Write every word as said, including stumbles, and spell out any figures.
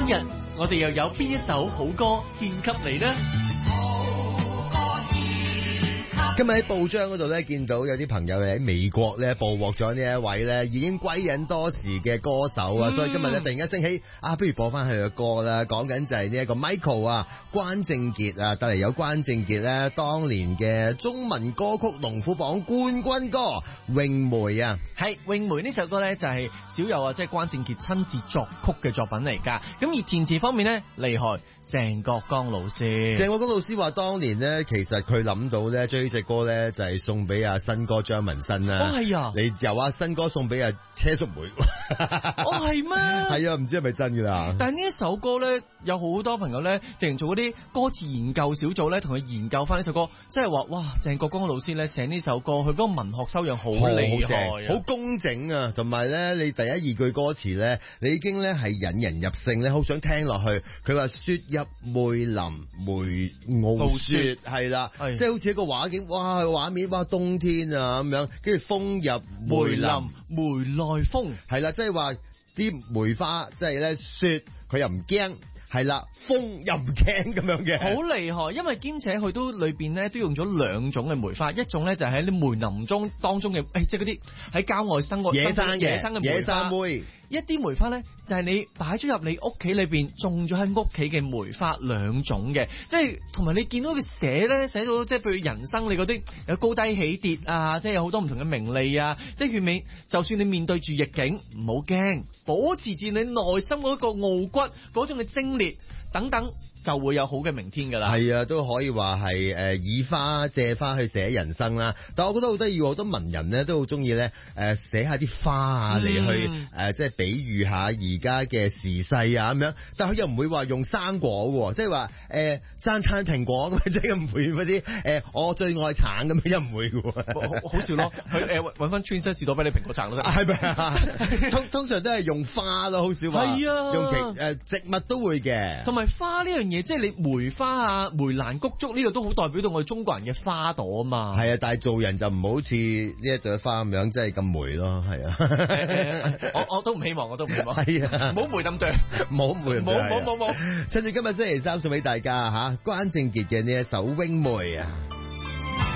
今日我哋又有邊一首好歌獻給你呢？ 今日喺報章嗰度咧，見到有啲朋友喺美國咧捕獲咗呢一位咧已經歸隱多時嘅歌手啊，嗯、所以今日咧突然間升起啊，不如播翻佢嘅歌啦。講緊就係呢一個 Michael 啊，關正傑啊，帶嚟有關正傑咧當年嘅中文歌曲龍虎榜冠軍歌《詠梅》啊， 係《詠梅》呢首歌咧就係小友啊，即係關正傑親自作曲嘅作品嚟噶。咁而填詞方面咧厲害。鄭國江老師， 鄭國江老師話當年咧，其實佢諗到咧，將呢隻歌咧就係送俾阿新哥張文新啦。 哦係啊， 你由阿新哥送俾阿車淑梅。 哦係咩？ 係啊，唔知係咪真噶啦？ 但係呢一首歌咧，有好多朋友咧，直情做嗰啲歌詞研究小組咧，同佢研究翻呢首歌，即係話哇，鄭國江老師咧寫呢首歌，佢嗰個文學修養好厲害， 好工整啊，同埋咧，你第一二句歌詞咧，你已經咧係引人入勝咧，好想聽落去。佢話雪入梅林梅傲雪係啦，即係好似一個畫景，哇畫面哇冬天啊咁樣，跟住風入梅林梅來風係啦，即係話啲梅花即係咧雪，佢又唔驚。係啦，風又唔驚咁樣嘅， 好厲害，因為兼且佢都裏邊咧都用咗兩種嘅梅花，一種咧就喺啲梅林中當中嘅，誒即係嗰啲喺郊外生活野生嘅野生嘅野生梅， 一啲梅花咧就係你擺咗入你屋企裏邊種咗喺屋企嘅梅花兩種嘅，即係同埋你見到佢寫咧寫到即係譬如人生你嗰啲有高低起跌啊，即係有好多唔同嘅名利啊，即係勸你就算你面對住逆境唔好驚，保持住你內心嗰個傲骨嗰種嘅精烈等等，就會有好嘅明天噶啦。 係啊，都可以話係誒以花借花去寫人生啦。但我覺得好得意，好多文人咧都好中意咧誒寫下啲花啊嚟去誒、嗯呃、即係比喻下而家嘅時勢啊咁樣。但佢又唔會話用生果喎，即係話誒讚嘆蘋果咁，即係唔會嗰啲誒我最愛橙咁樣，又唔會嘅喎。 好笑咯，佢誒揾翻川西士多啤梨蘋果橙都得。係咪啊？ 通通常都係用花咯，好少話。係啊，用其誒、呃、植物都會嘅。同埋花呢樣嘢，即係你梅花啊、梅蘭菊竹呢個都好代表到我哋中國人嘅花朵啊嘛。 係啊，但係做人就唔好似呢一朵花咁樣，即係咁梅咯，係啊。 我我都唔希望，我都唔希望。 係啊， 唔好梅咁對， 唔好梅， 冇冇冇冇。 趁住今日星期三送俾大家吓，關正傑嘅呢一首《詠梅》啊。